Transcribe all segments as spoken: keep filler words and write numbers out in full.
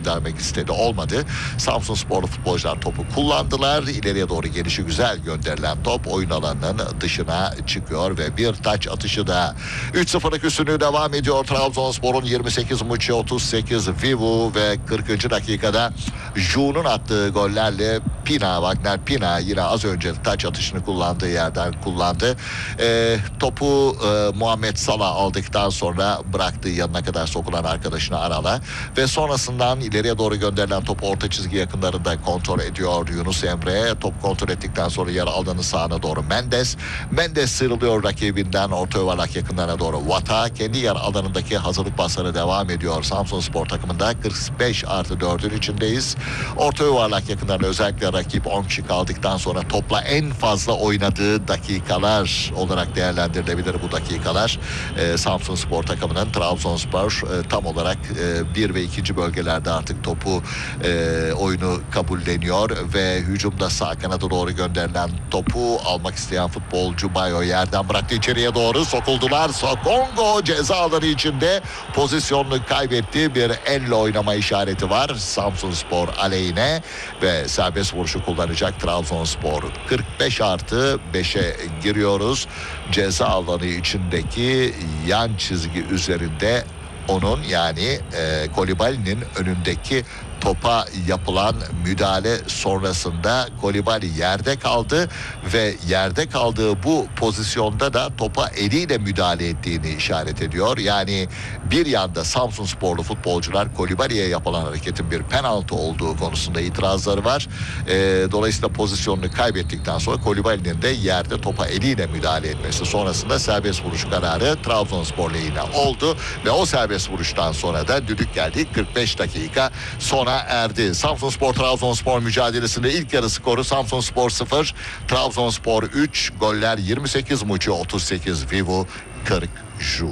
göndermek istedi. Olmadı. Samsunsporlu futbolcular topu kullandılar. İleriye doğru gelişi güzel gönderilen top oyun alanının dışına çıkıyor ve bir taç atışı da üç sıfırlık üstünlüğü devam ediyor. Trabzonspor'un yirmi sekiz Muçi, otuz sekiz Vivu ve kırkıncı dakikada Ju'nun attığı gollerle Pina, Wagner Pina yine az önce taç atışını kullandığı yerden kullandı. E, topu e, Muhammed Salah aldıktan sonra bıraktığı yanına kadar sokulan arkadaşını Aral'a ve sonrasından ileriye doğru gönderilen topu orta çizgi yakınlarında kontrol ediyor Yunus Emre. Top kontrol ettikten sonra yer alanı sağına doğru Mendes. Mendes sıyrılıyor rakibinden, orta yuvarlak yakınlarına doğru Vata. Kendi yer alanındaki hazırlık pasları devam ediyor Samsunspor takımında. kırk beş artı dördün içindeyiz. Orta yuvarlak yakınlarına özellikle rakip on kişi kaldıktan sonra topla en fazla oynadığı dakikalar olarak değerlendirilebilir bu dakikalar. Ee, Samsunspor takımının Trabzonspor e, tam olarak e, bir ve ikinci bölgelerde artık topu e, oyunu kabulleniyor ve hücumda sağ kanada doğru gönderilen topu almak isteyen futbolcu Bayo yerden bıraktı, içeriye doğru sokuldular. Sokongo ceza alanı içinde pozisyonunu kaybetti. Bir elle oynama işareti var Samsunspor aleyhine ve serbest vuruşu kullanacak Trabzonspor. kırk beş artı beşe giriyoruz. Ceza alanı içindeki yan çizgi üzerinde onun yani e, Kolibali'nin önündeki topa yapılan müdahale sonrasında Kolibali yerde kaldı ve yerde kaldığı bu pozisyonda da topa eliyle müdahale ettiğini işaret ediyor. Yani bir yanda Samsunsporlu futbolcular Kolibali'ye yapılan hareketin bir penaltı olduğu konusunda itirazları var. E, dolayısıyla pozisyonunu kaybettikten sonra Kolibali'nin de yerde topa eliyle müdahale etmesi sonrasında serbest vuruş kararı Trabzonspor lehine oldu ve o serbest vuruştan sonra da düdük geldi. kırk beş dakika sona erdi. Samsunspor Trabzonspor mücadelesinde ilk yarı skoru Samsunspor sıfır, Trabzonspor üç, goller yirmi sekiz Muçi, otuz sekiz Vivu, kırk Ju.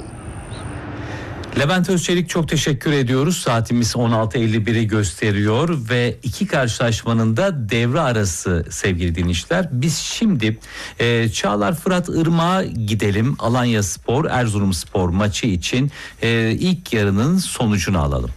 Levent Özçelik çok teşekkür ediyoruz. Saatimiz on altı elli biri gösteriyor ve iki karşılaşmanın da devre arası sevgili dinleyiciler. Biz şimdi e, Çağlar Fırat Irmak'a gidelim. Alanyaspor Erzurumspor maçı için e, ilk yarının sonucunu alalım.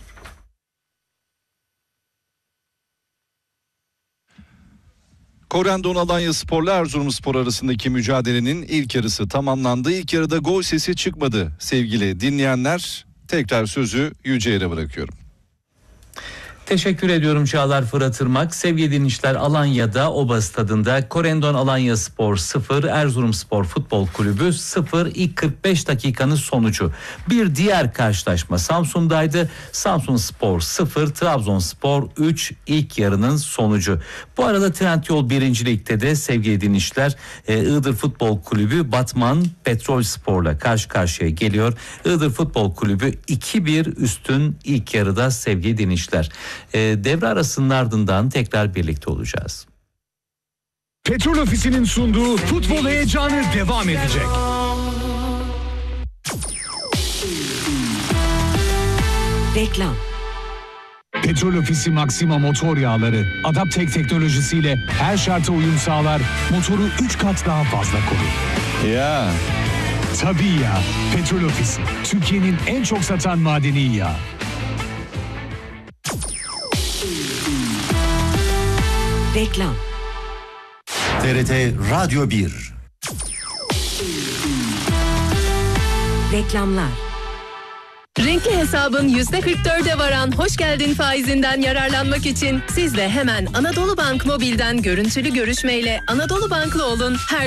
Korendon Alanyaspor'la Erzurumspor arasındaki mücadelenin ilk yarısı tamamlandı. İlk yarıda gol sesi çıkmadı sevgili dinleyenler. Tekrar sözü Yüce'ye bırakıyorum. Teşekkür ediyorum Çağlar Fırat Irmak. Sevgili dinleyiciler, Alanya'da Oba Stadı'nda Korendon Alanyaspor sıfır, Erzurumspor Futbol Kulübü sıfır, ilk kırk beş dakikanın sonucu. Bir diğer karşılaşma Samsun'daydı. Samsunspor sıfır, Trabzonspor üç, ilk yarının sonucu. Bu arada Trendyol birinci Lig'de de sevgili dinleyiciler Iğdır Futbol Kulübü Batman Petrolspor'la karşı karşıya geliyor. Iğdır Futbol Kulübü iki bir üstün ilk yarıda sevgili dinleyiciler. E, devre arasının ardından tekrar birlikte olacağız. Petrol Ofisi'nin sunduğu futbol heyecanı devam edecek. Reklam. Petrol Ofisi Maxima motor yağları Adaptek teknolojisiyle her şarta uyum sağlar, motoru üç kat daha fazla korur. Ya. Tabii ya. Petrol Ofisi Türkiye'nin en çok satan madeni yağı. Reklam. T R T Radyo bir. Reklamlar. Renkli hesabın yüzde kırk dörde varan hoş geldin faizinden yararlanmak için siz de hemen Anadolu Bank Mobil'den görüntülü görüşmeyle Anadolu Banklı olun. Her